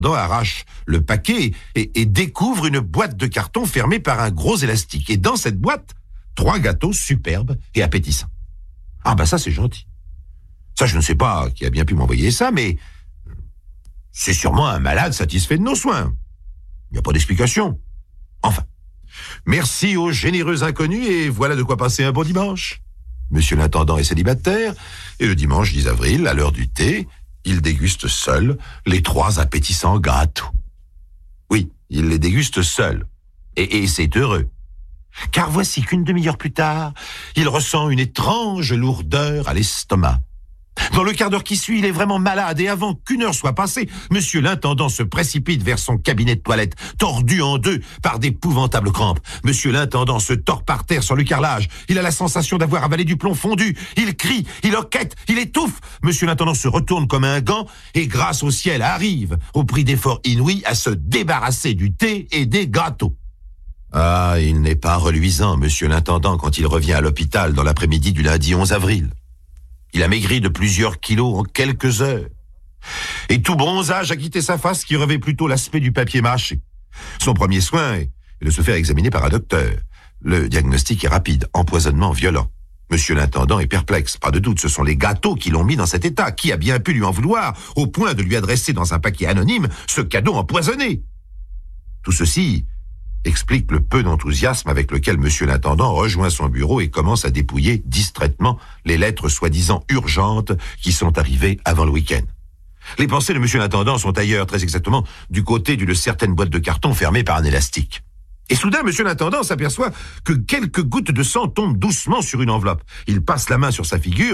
arrache le paquet et découvre une boîte de carton fermée par un gros élastique. Et dans cette boîte, 3 gâteaux superbes et appétissants. Ah ben ça, c'est gentil. Ça, je ne sais pas qui a bien pu m'envoyer ça, mais c'est sûrement un malade satisfait de nos soins. Il n'y a pas d'explication. Enfin, merci aux généreux inconnus et voilà de quoi passer un bon dimanche. Monsieur l'intendant est célibataire et le dimanche 10 avril, à l'heure du thé, il déguste seul les 3 appétissants gâteaux. Oui, il les déguste seul. Et c'est heureux. Car voici qu'une demi-heure plus tard, il ressent une étrange lourdeur à l'estomac. Dans le quart d'heure qui suit, il est vraiment malade et avant qu'une heure soit passée, monsieur l'intendant se précipite vers son cabinet de toilette, tordu en deux par d'épouvantables crampes. Monsieur l'intendant se tord par terre sur le carrelage. Il a la sensation d'avoir avalé du plomb fondu. Il crie, il hoquette, il étouffe. Monsieur l'intendant se retourne comme un gant et grâce au ciel arrive, au prix d'efforts inouïs, à se débarrasser du thé et des gâteaux. Ah, il n'est pas reluisant, monsieur l'intendant, quand il revient à l'hôpital dans l'après-midi du lundi 11 avril. Il a maigri de plusieurs kilos en quelques heures. Et tout bronzage a quitté sa face qui revêt plutôt l'aspect du papier mâché. Son premier soin est de se faire examiner par un docteur. Le diagnostic est rapide, empoisonnement violent. Monsieur l'intendant est perplexe, pas de doute, ce sont les gâteaux qui l'ont mis dans cet état. Qui a bien pu lui en vouloir, au point de lui adresser dans un paquet anonyme ce cadeau empoisonné? Tout ceci explique le peu d'enthousiasme avec lequel monsieur l'intendant rejoint son bureau et commence à dépouiller distraitement les lettres soi-disant urgentes qui sont arrivées avant le week-end. Les pensées de monsieur l'intendant sont ailleurs, très exactement, du côté d'une certaine boîte de carton fermée par un élastique. Et soudain, monsieur l'intendant s'aperçoit que quelques gouttes de sang tombent doucement sur une enveloppe. Il passe la main sur sa figure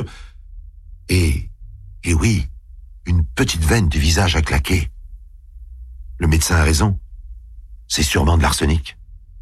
et oui, une petite veine du visage a claqué. Le médecin a raison. C'est sûrement de l'arsenic.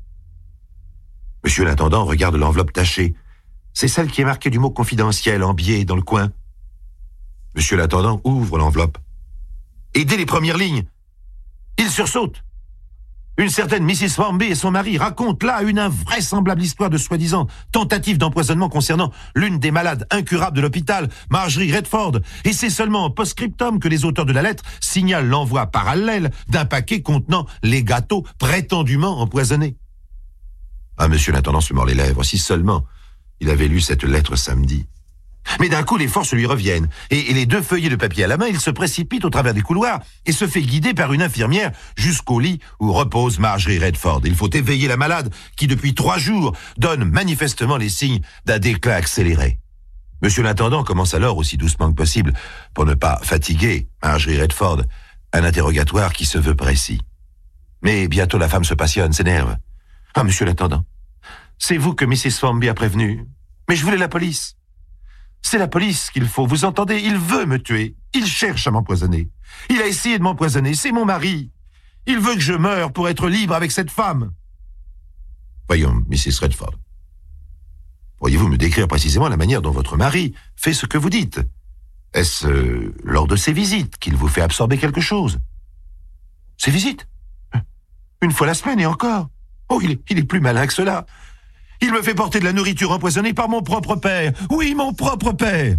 Monsieur l'intendant regarde l'enveloppe tachée. C'est celle qui est marquée du mot confidentiel en biais dans le coin. Monsieur l'intendant ouvre l'enveloppe. Et dès les premières lignes, il sursaute. Une certaine Mrs. Formby et son mari racontent là une invraisemblable histoire de soi-disant tentative d'empoisonnement concernant l'une des malades incurables de l'hôpital, Marjorie Redford. Et c'est seulement en post-scriptum que les auteurs de la lettre signalent l'envoi parallèle d'un paquet contenant les gâteaux prétendument empoisonnés. Ah, monsieur l'intendant se mord les lèvres. Si seulement il avait lu cette lettre samedi. Mais d'un coup, les forces lui reviennent. Et les 2 feuillets de papier à la main, il se précipite au travers des couloirs et se fait guider par une infirmière jusqu'au lit où repose Marjorie Redford. Il faut éveiller la malade qui, depuis 3 jours, donne manifestement les signes d'un déclin accéléré. Monsieur l'intendant commence alors, aussi doucement que possible, pour ne pas fatiguer Marjorie Redford, un interrogatoire qui se veut précis. Mais bientôt la femme se passionne, s'énerve. « Ah, monsieur l'intendant, c'est vous que Mrs. Formby a prévenu. Mais je voulais la police. C'est la police qu'il faut, vous entendez? Il veut me tuer. Il cherche à m'empoisonner. Il a essayé de m'empoisonner. C'est mon mari. Il veut que je meure pour être libre avec cette femme. » Voyons, Mrs. Redford. Pourriez-vous me décrire précisément la manière dont votre mari fait ce que vous dites? Est-ce lors de ses visites qu'il vous fait absorber quelque chose? Ses visites? Une fois la semaine et encore. Oh, il est plus malin que cela. Il me fait porter de la nourriture empoisonnée par mon propre père. Oui, mon propre père.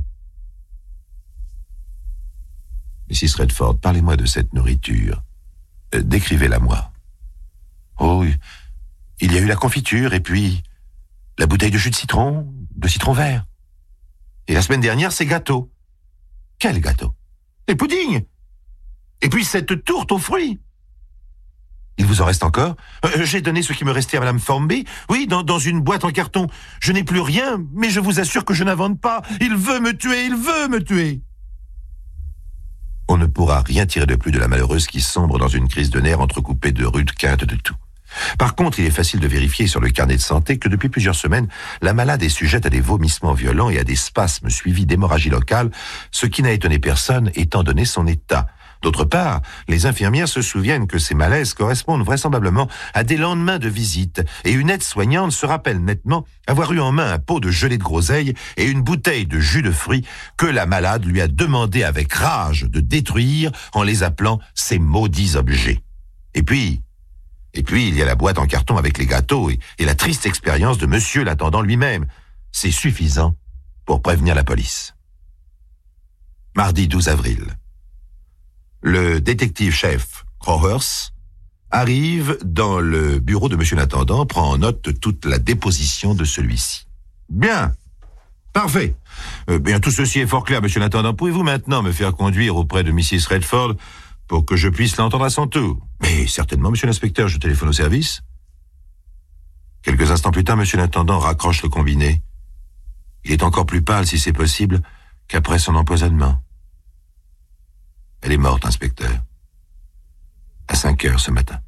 Mrs. Redford, parlez-moi de cette nourriture. Décrivez-la moi. Oh, il y a eu la confiture et puis la bouteille de jus de citron vert. Et la semaine dernière, ces gâteaux. Quels gâteaux? Les puddings. Et puis cette tourte aux fruits. Il vous en reste encore? J'ai donné ce qui me restait à Madame Formby. Oui, dans une boîte en carton. Je n'ai plus rien, mais je vous assure que je n'invente pas. Il veut me tuer, il veut me tuer. On ne pourra rien tirer de plus de la malheureuse qui sombre dans une crise de nerfs entrecoupée de rudes quintes de tout. Par contre, il est facile de vérifier sur le carnet de santé que depuis plusieurs semaines, la malade est sujette à des vomissements violents et à des spasmes suivis d'hémorragie locale, ce qui n'a étonné personne étant donné son état. D'autre part, les infirmières se souviennent que ces malaises correspondent vraisemblablement à des lendemains de visite et une aide-soignante se rappelle nettement avoir eu en main un pot de gelée de groseille et une bouteille de jus de fruits que la malade lui a demandé avec rage de détruire en les appelant ces maudits objets. Et puis, il y a la boîte en carton avec les gâteaux et la triste expérience de monsieur l'intendant lui-même. C'est suffisant pour prévenir la police. Mardi 12 avril. Le détective-chef Crowhurst, arrive dans le bureau de monsieur l'intendant, prend en note toute la déposition de celui-ci. Bien. Parfait. Bien, tout ceci est fort clair, monsieur l'intendant. Pouvez-vous maintenant me faire conduire auprès de Mrs. Redford pour que je puisse l'entendre à son tour? Mais certainement, monsieur l'inspecteur, je téléphone au service. Quelques instants plus tard, monsieur l'intendant raccroche le combiné. Il est encore plus pâle, si c'est possible, qu'après son empoisonnement. Elle est morte, inspecteur. À 5 heures ce matin.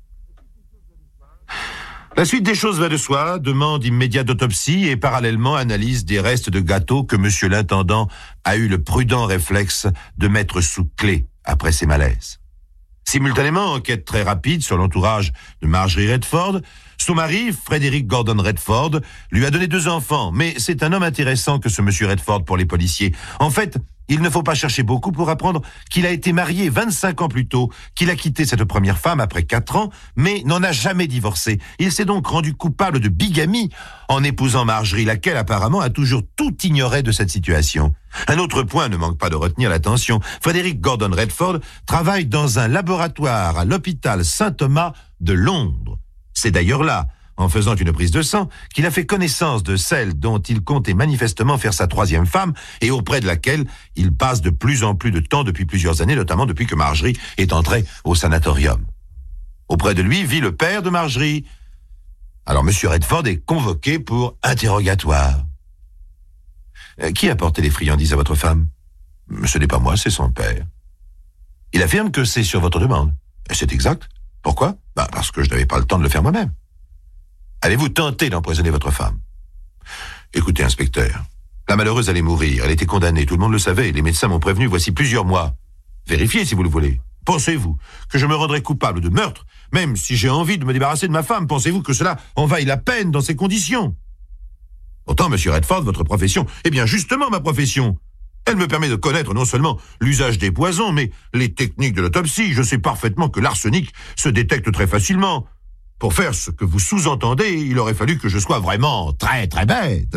La suite des choses va de soi, demande immédiate d'autopsie et parallèlement analyse des restes de gâteau que monsieur l'intendant a eu le prudent réflexe de mettre sous clé après ses malaises. Simultanément, enquête très rapide sur l'entourage de Marjorie Redford. Son mari, Frederick Gordon Redford, lui a donné 2 enfants, mais c'est un homme intéressant que ce monsieur Redford pour les policiers. En fait, il ne faut pas chercher beaucoup pour apprendre qu'il a été marié 25 ans plus tôt, qu'il a quitté cette première femme après 4 ans, mais n'en a jamais divorcé. Il s'est donc rendu coupable de bigamie en épousant Marjorie, laquelle apparemment a toujours tout ignoré de cette situation. Un autre point ne manque pas de retenir l'attention. Frederick Gordon Redford travaille dans un laboratoire à l'hôpital Saint-Thomas de Londres. C'est d'ailleurs là, en faisant une prise de sang, qu'il a fait connaissance de celle dont il comptait manifestement faire sa 3e femme et auprès de laquelle il passe de plus en plus de temps depuis plusieurs années, notamment depuis que Marjorie est entrée au sanatorium. Auprès de lui vit le père de Marjorie. Alors monsieur Redford est convoqué pour interrogatoire. Qui a porté les friandises à votre femme? Ce n'est pas moi, c'est son père. Il affirme que c'est sur votre demande. C'est exact. Pourquoi? Parce que je n'avais pas le temps de le faire moi-même. Avez-vous tenté d'empoisonner votre femme? Écoutez, inspecteur, la malheureuse allait mourir, elle était condamnée, tout le monde le savait, les médecins m'ont prévenu voici plusieurs mois. Vérifiez si vous le voulez. Pensez-vous que je me rendrai coupable de meurtre, même si j'ai envie de me débarrasser de ma femme? Pensez-vous que cela en vaille la peine dans ces conditions? Pourtant, monsieur Redford, votre profession, eh bien justement ma profession, elle me permet de connaître non seulement l'usage des poisons, mais les techniques de l'autopsie. Je sais parfaitement que l'arsenic se détecte très facilement. Pour faire ce que vous sous-entendez, il aurait fallu que je sois vraiment très très bête.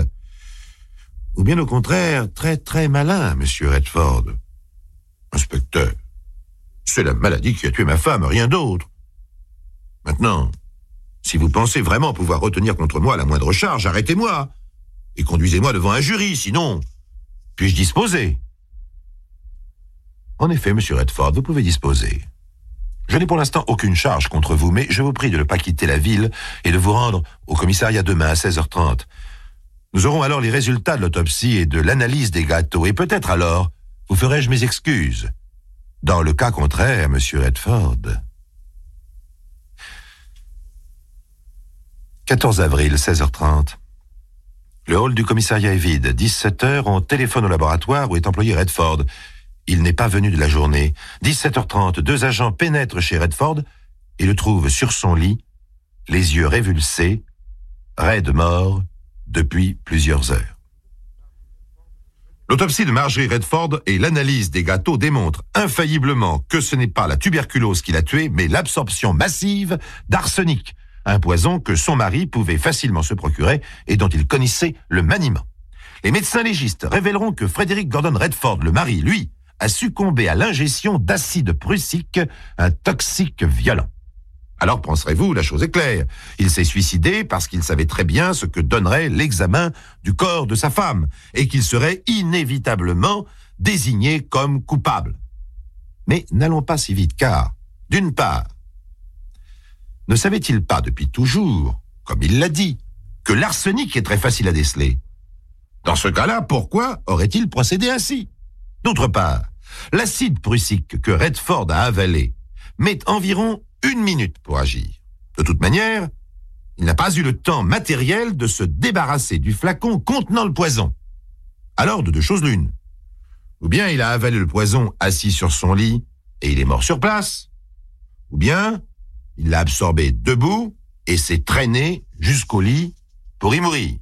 Ou bien au contraire, très très malin, monsieur Redford. Inspecteur, c'est la maladie qui a tué ma femme, rien d'autre. Maintenant, si vous pensez vraiment pouvoir retenir contre moi la moindre charge, arrêtez-moi et conduisez-moi devant un jury, sinon, puis-je disposer? En effet, monsieur Redford, vous pouvez disposer. Je n'ai pour l'instant aucune charge contre vous, mais je vous prie de ne pas quitter la ville et de vous rendre au commissariat demain à 16h30. Nous aurons alors les résultats de l'autopsie et de l'analyse des gâteaux, et peut-être alors vous ferai-je mes excuses. Dans le cas contraire, monsieur Redford. 14 avril, 16h30. Le hall du commissariat est vide. 17h, on téléphone au laboratoire où est employé Redford. Il n'est pas venu de la journée. 17h30, 2 agents pénètrent chez Redford et le trouvent sur son lit, les yeux révulsés, raide mort depuis plusieurs heures. L'autopsie de Marjorie Redford et l'analyse des gâteaux démontrent infailliblement que ce n'est pas la tuberculose qui l'a tuée, mais l'absorption massive d'arsenic, un poison que son mari pouvait facilement se procurer et dont il connaissait le maniement. Les médecins légistes révéleront que Frederick Gordon Redford, le mari, lui, a succombé à l'ingestion d'acide prussique, un toxique violent. Alors penserez-vous, la chose est claire. Il s'est suicidé parce qu'il savait très bien ce que donnerait l'examen du corps de sa femme et qu'il serait inévitablement désigné comme coupable. Mais n'allons pas si vite car, d'une part, ne savait-il pas depuis toujours, comme il l'a dit, que l'arsenic est très facile à déceler? Dans ce cas-là, pourquoi aurait-il procédé ainsi? D'autre part, l'acide prussique que Redford a avalé met environ 1 minute pour agir. De toute manière, il n'a pas eu le temps matériel de se débarrasser du flacon contenant le poison. Alors, de 2 choses l'une. Ou bien il a avalé le poison assis sur son lit et il est mort sur place. Ou bien il l'a absorbé debout et s'est traîné jusqu'au lit pour y mourir.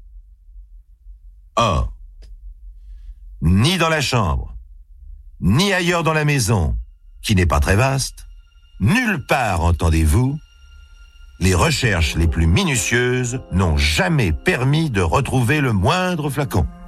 Or, ni dans la chambre, ni ailleurs dans la maison, qui n'est pas très vaste, nulle part, entendez-vous, les recherches les plus minutieuses n'ont jamais permis de retrouver le moindre flacon.